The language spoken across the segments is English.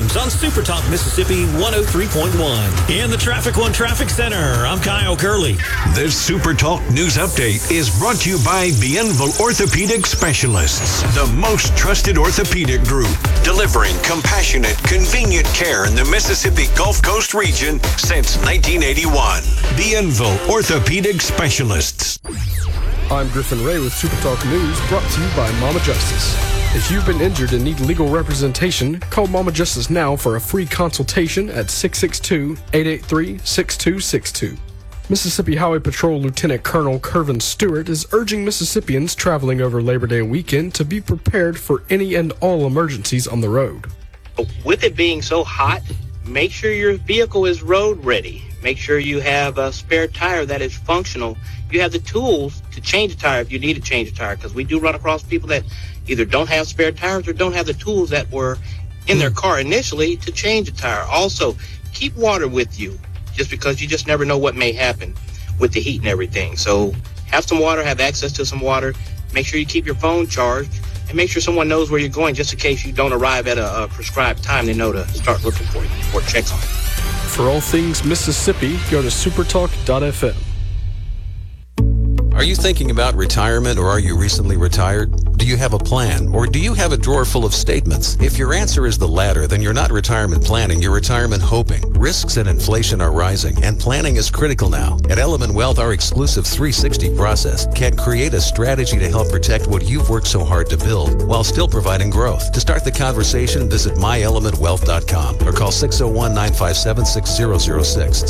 Times on Super Talk Mississippi 103.1. In the Traffic One Traffic Center, I'm Kyle Curley. This Super Talk News Update is brought to you by Bienville Orthopedic Specialists, the most trusted orthopedic group, delivering compassionate, convenient care in the Mississippi Gulf Coast region since 1981. Bienville Orthopedic Specialists. I'm Griffin Ray with Super Talk News, brought to you by Mama Justice. If you've been injured and need legal representation, call Mama Justice now for a free consultation at 662-883-6262. Mississippi Highway Patrol Lieutenant Colonel Kervin Stewart is urging Mississippians traveling over Labor Day weekend to be prepared for any and all emergencies on the road. With it being so hot, make sure your vehicle is road ready. Make sure you have a spare tire that is functional. You have the tools to change a tire if you need to change a tire, because we do run across people that either don't have spare tires or don't have the tools that were in their car initially to change a tire. Also, keep water with you, just because you just never know what may happen with the heat and everything. So have some water, have access to some water. Make sure you keep your phone charged, and make sure someone knows where you're going, just in case you don't arrive at a prescribed time. They know to start looking for you or checks on it. For all things Mississippi, go to supertalk.fm. Are you thinking about retirement, or are you recently retired? Do you have a plan, or do you have a drawer full of statements? If your answer is the latter, then you're not retirement planning, you're retirement hoping. Risks and inflation are rising, and planning is critical now. At Element Wealth, our exclusive 360 process can create a strategy to help protect what you've worked so hard to build while still providing growth. To start the conversation, visit myelementwealth.com or call 601-957-6006.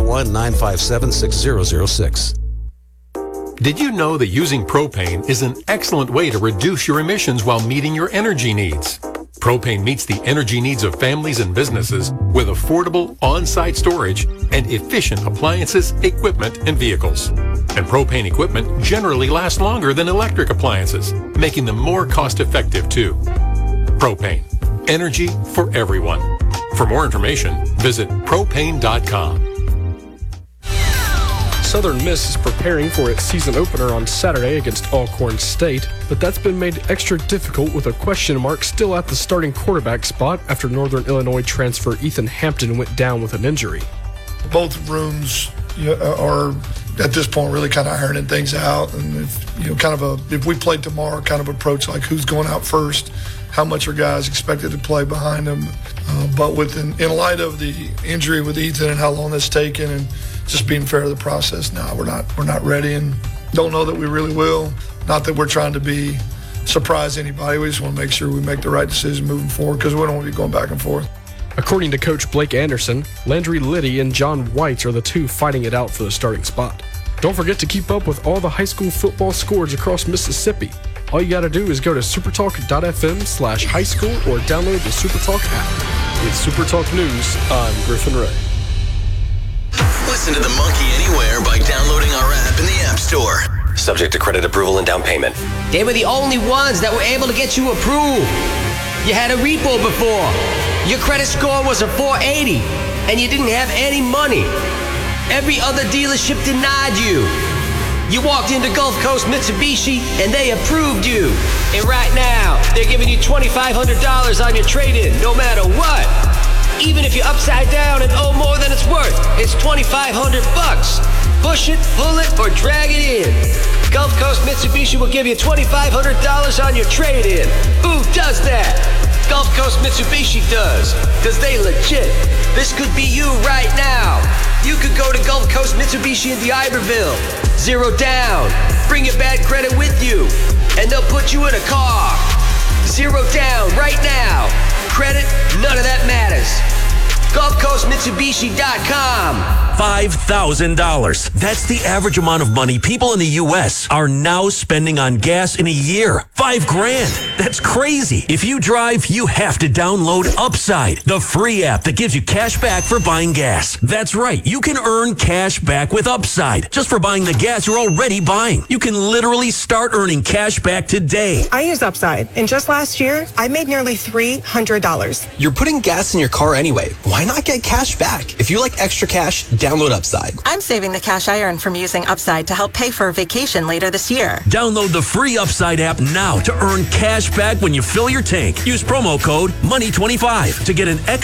601-957-6006. Did you know that using propane is an excellent way to reduce your emissions while meeting your energy needs? Propane meets the energy needs of families and businesses with affordable on-site storage and efficient appliances, equipment, and vehicles. And propane equipment generally lasts longer than electric appliances, making them more cost-effective too. Propane. Energy for everyone. For more information, visit propane.com. Southern Miss is preparing for its season opener on Saturday against Alcorn State, but that's been made extra difficult with a question mark still at the starting quarterback spot after Northern Illinois transfer Ethan Hampton went down with an injury. Both rooms are at this point really kind of ironing things out, and if we played tomorrow, kind of approach like who's going out first, how much are guys expected to play behind them, but in light of the injury with Ethan and how long that's taken, and just being fair to the process, we're not ready, and don't know that we really will. Not that we're trying to surprise anybody. We just want to make sure we make the right decision moving forward, because we don't want to be going back and forth. According to Coach Blake Anderson, Landry Liddy and John White are the two fighting it out for the starting spot. Don't forget to keep up with all the high school football scores across Mississippi. All you got to do is go to supertalk.fm/highschool or download the Supertalk app. With Supertalk News, I'm Griffin Ray. Listen to The Monkey anywhere by downloading our app in the App Store. Subject to credit approval and down payment. They were the only ones that were able to get you approved. You had a repo before. Your credit score was a 480, and you didn't have any money. Every other dealership denied you. You walked into Gulf Coast Mitsubishi, and they approved you. And right now, they're giving you $2,500 on your trade-in, no matter what. Even if you're upside down and owe more than it's worth, it's $2,500. Push it, pull it, or drag it in. Gulf Coast Mitsubishi will give you $2,500 on your trade-in. Who does that? Gulf Coast Mitsubishi does, because they legit. This could be you right now. You could go to Gulf Coast Mitsubishi in D'Iberville. 0 down. Bring your bad credit with you, and they'll put you in a car. 0 down right now. Credit, none of that matters. GulfCoastMitsubishi.com. $5,000. That's the average amount of money people in the U.S. are now spending on gas in a year. $5,000. That's crazy. If you drive, you have to download Upside, the free app that gives you cash back for buying gas. That's right. You can earn cash back with Upside just for buying the gas you're already buying. You can literally start earning cash back today. I use Upside, and just last year, I made nearly $300. You're putting gas in your car anyway. Why not get cash back? If you like extra cash, download Upside. I'm saving the cash I earn from using Upside to help pay for a vacation later this year. Download the free Upside app now to earn cash back when you fill your tank. Use promo code MONEY25 to get an extra